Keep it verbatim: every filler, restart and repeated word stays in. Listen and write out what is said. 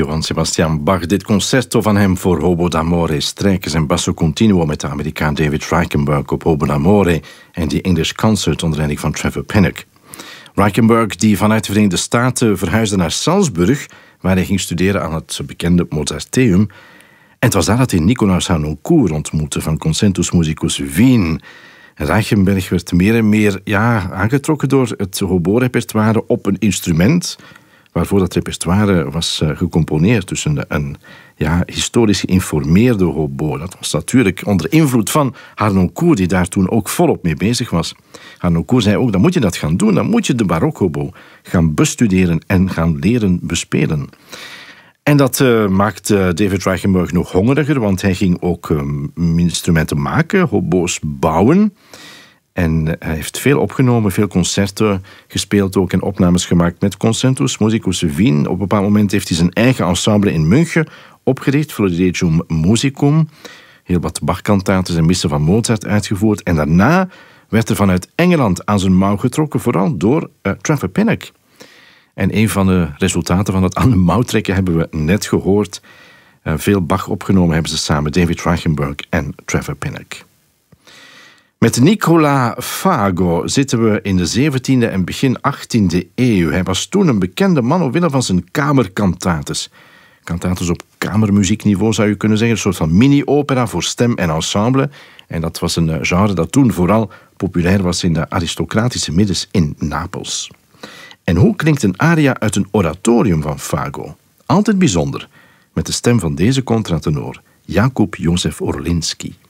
Johann Sebastian Bach. Dit concerto van hem voor Hobo d'Amore, strijkers en basso continuo met de Amerikaan David Reichenberg op Hobo d'Amore en die English Concert onder leiding van Trevor Pinnock. Reichenberg, die vanuit de Verenigde Staten verhuisde naar Salzburg, waar hij ging studeren aan het bekende Mozarteum. En het was daar dat hij Nicolaus Harnoncourt ontmoette van Concentus Musicus Wien. Reichenberg werd meer en meer ja, aangetrokken door het hobo-repertoire op een instrument waarvoor dat repertoire was uh, gecomponeerd. Dus een, een ja, historisch geïnformeerde hobo. Dat was natuurlijk onder invloed van Harnoncourt, die daar toen ook volop mee bezig was. Harnoncourt zei ook, dan moet je dat gaan doen. Dan moet je de barokhobo gaan bestuderen en gaan leren bespelen. En dat uh, maakte David Reichenberg nog hongeriger, want hij ging ook um, instrumenten maken, hobo's bouwen. En hij heeft veel opgenomen, veel concerten gespeeld ook en opnames gemaakt met Concentus Musicus Wien. Op een bepaald moment heeft hij zijn eigen ensemble in München opgericht, Florilegium Musicum. Heel wat Bach-kantaten en missen van Mozart uitgevoerd. En daarna werd er vanuit Engeland aan zijn mouw getrokken, vooral door uh, Trevor Pinnock. En een van de resultaten van dat aan de mouw trekken hebben we net gehoord. Uh, veel Bach opgenomen hebben ze samen, David Reichenberg en Trevor Pinnock. Met Nicola Fago zitten we in de zeventiende en begin achttiende eeuw. Hij was toen een bekende man omwille van zijn kamerkantates. Kantates op kamermuziekniveau zou je kunnen zeggen. Een soort van mini-opera voor stem en ensemble. En dat was een genre dat toen vooral populair was in de aristocratische middens in Napels. En hoe klinkt een aria uit een oratorium van Fago? Altijd bijzonder, met de stem van deze contratenor, Jakub Józef Orlinski.